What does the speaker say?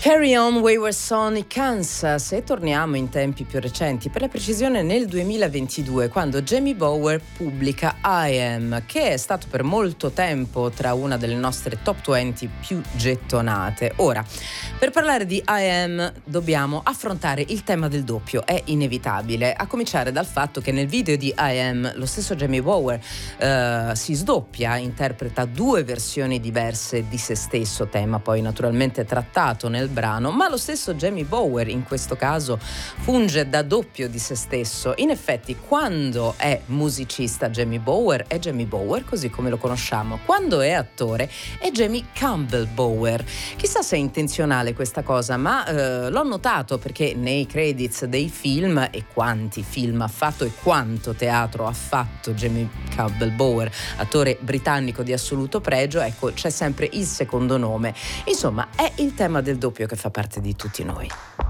Carry On Wayward Son, Kansas, e torniamo in tempi più recenti, per la precisione nel 2022, quando Jamie Bower pubblica I Am, che è stato per molto tempo tra una delle nostre top 20 più gettonate. Ora, per parlare di I Am dobbiamo affrontare il tema del doppio, è inevitabile, a cominciare dal fatto che nel video di I Am lo stesso Jamie Bower si sdoppia, interpreta due versioni diverse di se stesso, tema poi naturalmente trattato nel brano, ma lo stesso Jamie Bower in questo caso funge da doppio di se stesso. In effetti, quando è musicista Jamie Bower è Jamie Bower così come lo conosciamo, quando è attore è Jamie Campbell Bower. Chissà se è intenzionale questa cosa, ma l'ho notato perché nei credits dei film, e quanti film ha fatto e quanto teatro ha fatto Jamie Campbell Bower, attore britannico di assoluto pregio, ecco, c'è sempre il secondo nome. Insomma, è il tema del doppio che fa parte di tutti noi.